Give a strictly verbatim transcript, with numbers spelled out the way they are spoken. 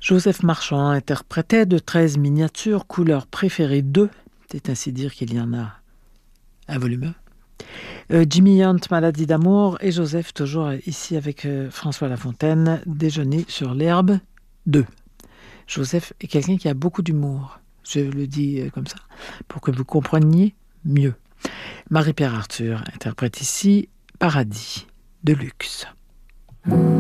Joseph Marchand interprétait de treize miniatures, couleur préférée deux, c'est ainsi dire qu'il y en a un volume. Euh, Jimmy Hunt, Maladie d'amour, et Joseph, toujours ici avec euh, François Lafontaine, Déjeuner sur l'herbe deux. Joseph est quelqu'un qui a beaucoup d'humour, je le dis euh, comme ça, pour que vous compreniez mieux. Marie-Pierre Arthur interprète ici Paradis de luxe.